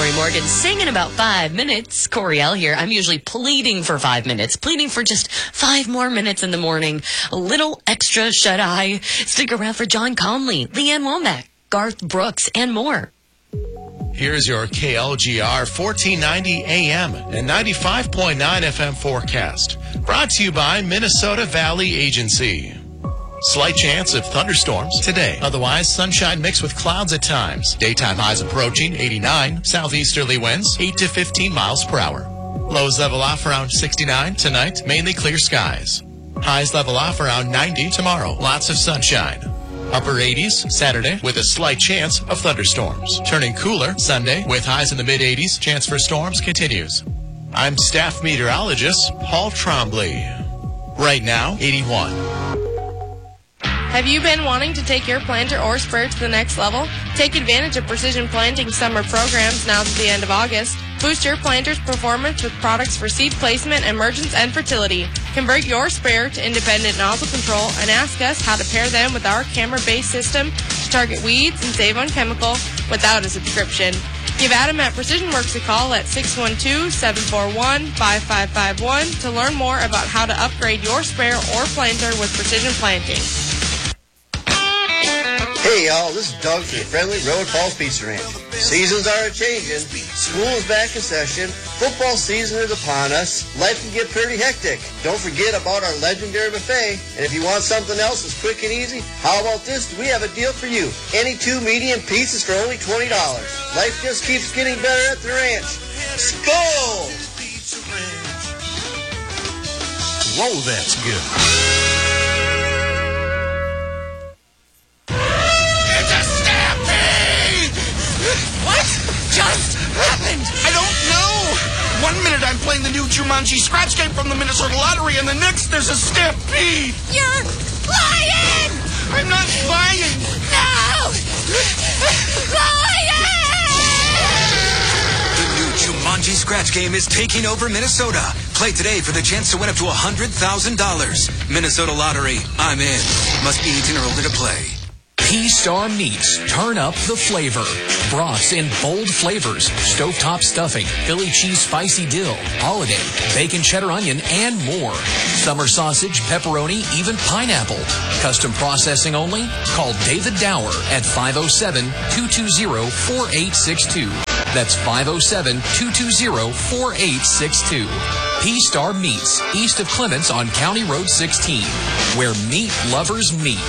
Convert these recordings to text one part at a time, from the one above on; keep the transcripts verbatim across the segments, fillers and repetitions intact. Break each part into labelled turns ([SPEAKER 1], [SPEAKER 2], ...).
[SPEAKER 1] Lori Morgan singing about five minutes. Coriel here. I'm usually pleading for five minutes, pleading for just five more minutes in the morning. A little extra shut-eye. Stick around for John Conley, Leanne Womack, Garth Brooks, and more.
[SPEAKER 2] Here's your K L G R fourteen ninety A M and ninety-five point nine F M forecast. Brought to you by Minnesota Valley Agency. Slight chance of thunderstorms today. Otherwise, sunshine mixed with clouds at times. Daytime highs approaching eighty-nine. Southeasterly winds eight to fifteen miles per hour. Lows level off around sixty-nine tonight. Mainly clear skies. Highs level off around ninety tomorrow. Lots of sunshine. Upper eighties Saturday with a slight chance of thunderstorms. Turning cooler Sunday with highs in the mid eighties. Chance for storms continues. I'm staff meteorologist Paul Trombley. Right now, eighty-one.
[SPEAKER 3] Have you been wanting to take your planter or sprayer to the next level? Take advantage of Precision Planting summer programs now to the end of August. Boost your planter's performance with products for seed placement, emergence, and fertility. Convert your sprayer to independent nozzle control and ask us how to pair them with our camera-based system to target weeds and save on chemical without a subscription. Give Adam at Precision Works a call at six one two, seven four one, five five five one to learn more about how to upgrade your sprayer or planter with Precision Planting.
[SPEAKER 4] Hey y'all, this is Doug from the Friendly Road Falls Pizza Ranch. Seasons are a-changing, school is back in session, football season is upon us, life can get pretty hectic. Don't forget about our legendary buffet, and if you want something else that's quick and easy, how about this? We have a deal for you. Any two medium pizzas for only twenty dollars. Life just keeps getting better at the ranch. Skol!
[SPEAKER 2] Whoa, that's good.
[SPEAKER 5] What just happened? I don't know. One minute I'm playing the new Jumanji scratch game from the Minnesota Lottery, and the next there's a stampede.
[SPEAKER 6] You're lying!
[SPEAKER 5] I'm not lying.
[SPEAKER 6] No! Lying!
[SPEAKER 7] The new Jumanji scratch game is taking over Minnesota. Play today for the chance to win up to one hundred thousand dollars. Minnesota Lottery. I'm in. Must be eighteen or older to play.
[SPEAKER 8] P-Star Meats. Turn up the flavor. Brats in bold flavors. Stovetop stuffing, Philly cheese spicy dill, holiday, bacon cheddar onion, and more. Summer sausage, pepperoni, even pineapple. Custom processing only? Call David Dower at five oh seven, two two zero, four eight six two. That's five oh seven, two two zero, four eight six two. P-Star Meats, east of Clements on County Road sixteen, where meat lovers meet.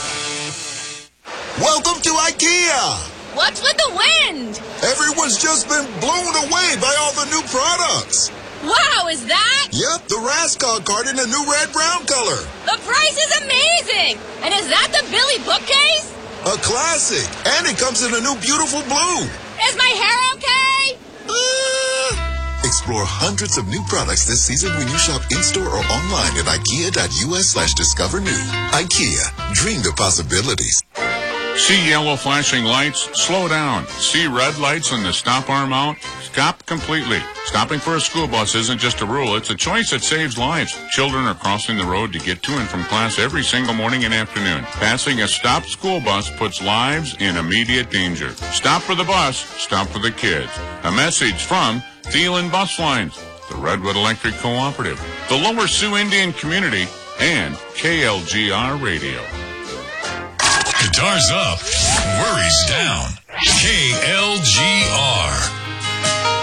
[SPEAKER 9] Welcome to IKEA!
[SPEAKER 6] What's with the wind?
[SPEAKER 9] Everyone's just been blown away by all the new products.
[SPEAKER 6] Wow, is that?
[SPEAKER 9] Yep, the Rascal card in a new red-brown color.
[SPEAKER 6] The price is amazing! And is that the Billy bookcase?
[SPEAKER 9] A classic. And it comes in a new beautiful blue.
[SPEAKER 6] Is my hair okay?
[SPEAKER 9] Uh... Explore hundreds of new products this season when you shop in-store or online at ikea.us slash discover new. IKEA. Dream the possibilities.
[SPEAKER 10] See yellow flashing lights? Slow down. See red lights on the stop arm out? Stop completely. Stopping for a school bus isn't just a rule. It's a choice that saves lives. Children are crossing the road to get to and from class every single morning and afternoon. Passing a stopped school bus puts lives in immediate danger. Stop for the bus. Stop for the kids. A message from Thielen Bus Lines, the Redwood Electric Cooperative, the Lower Sioux Indian Community, and K L G R Radio.
[SPEAKER 11] Guitars up, worries down. K L G